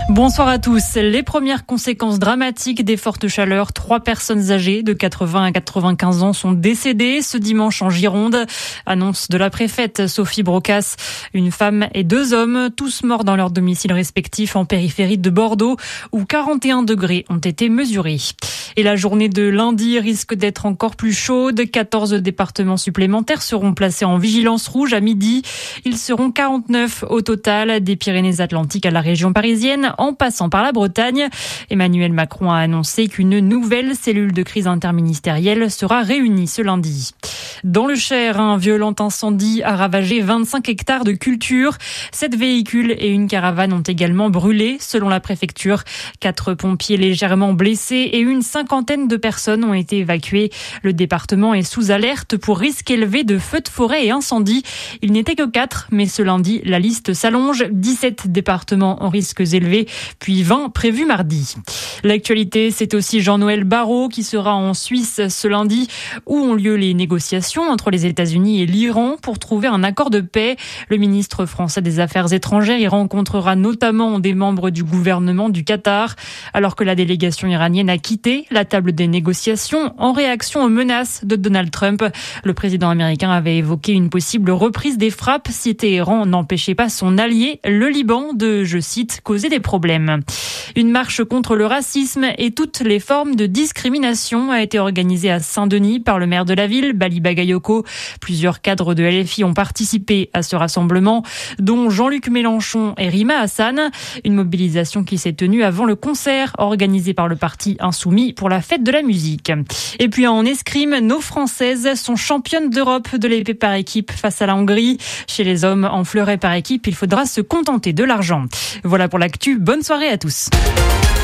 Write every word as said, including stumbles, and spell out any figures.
Bonsoir à tous. Les premières conséquences dramatiques des fortes chaleurs. Trois personnes âgées de quatre-vingts à quatre-vingt-quinze ans sont décédées ce dimanche en Gironde. Annonce de la préfète Sophie Brocas. Une femme et deux hommes, tous morts dans leur domicile respectif en périphérie de Bordeaux, où quarante et un degrés ont été mesurés. Et la journée de lundi risque d'être encore plus chaude. quatorze départements supplémentaires seront placés en vigilance rouge à midi. Ils seront quarante-neuf au total, des Pyrénées-Atlantiques à la région parisienne, en passant par la Bretagne. Emmanuel Macron a annoncé qu'une nouvelle cellule de crise interministérielle sera réunie ce lundi. Dans le Cher, un violent incendie a ravagé vingt-cinq hectares de culture. Sept véhicules et une caravane ont également brûlé, selon la préfecture. Quatre pompiers légèrement blessés et une cinquantaine de personnes ont été évacuées. Le département est sous alerte pour risque élevé de feux de forêt et incendies. Il n'était que quatre, mais ce lundi, la liste s'allonge. dix-sept départements en risques élevés, puis vingt prévus mardi. L'actualité, c'est aussi Jean-Noël Barrot qui sera en Suisse ce lundi, où ont lieu les négociations entre les États-Unis et l'Iran pour trouver un accord de paix. Le ministre français des Affaires étrangères y rencontrera notamment des membres du gouvernement du Qatar, alors que la délégation iranienne a quitté la table des négociations en réaction aux menaces de Donald Trump. Le président américain avait évoqué une possible reprise des frappes si Téhéran n'empêchait pas son allié, le Liban, de, je cite, causer des problèmes. Une marche contre le racisme et toutes les formes de discrimination a été organisée à Saint-Denis par le maire de la ville, Bali Bagayoko. Plusieurs cadres de L F I ont participé à ce rassemblement, dont Jean-Luc Mélenchon et Rima Hassan. Une mobilisation qui s'est tenue avant le concert organisé par le parti Insoumis pour la fête de la musique. Et puis en escrime, nos Françaises sont championnes d'Europe de l'épée par équipe face à la Hongrie. Chez les hommes, en fleuret par équipe, il faudra se contenter de l'argent. Voilà pour l'actu. Bonne soirée à tous.